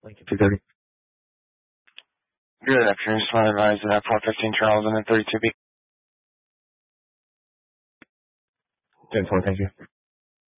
Lincoln 230. Good afternoon. Just want to advise that 415 Charles and then 32B. 10-20, thank you.